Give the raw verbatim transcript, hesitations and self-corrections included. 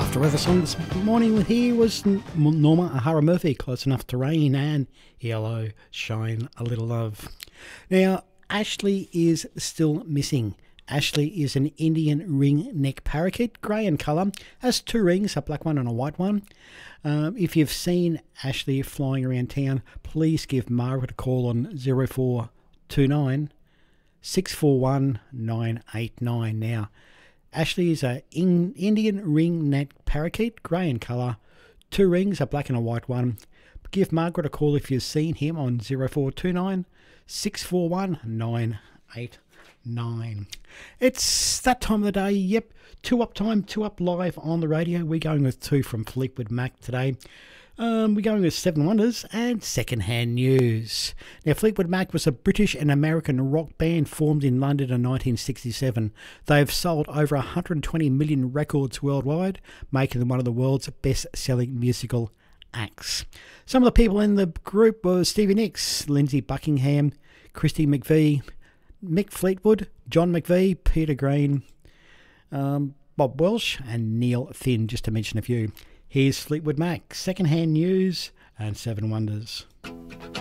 After weather song this morning with here was Norma O'Hara Murphy, Close Enough to Rain, and Yellow Shine a Little Love. Now, Ashley is still missing. Ashley is an Indian ring neck parakeet, grey in colour, has two rings, a black one and a white one. Um, if you've seen Ashley flying around town, please give Margaret a call on zero four two nine, six four one, nine eight nine. Now, Ashley is an in Indian ring neck parakeet, grey in colour, two rings, a black and a white one. Give Margaret a call if you've seen him on zero four two nine, six four one, nine eight nine. It's that time of the day, yep, two up time, two up live on the radio. We're going with two from Fleetwood Mac today. Um, we're going with Seven Wonders and Secondhand News. Now, Fleetwood Mac was a British and American rock band formed in London in nineteen sixty-seven. They have sold over one hundred twenty million records worldwide, making them one of the world's best-selling musical acts. Some of the people in the group were Stevie Nicks, Lindsey Buckingham, Christy McVie, Mick Fleetwood, John McVie, Peter Green, um, Bob Welsh and Neil Finn, just to mention a few. Here's Fleetwood Mac, Secondhand News and Seven Wonders.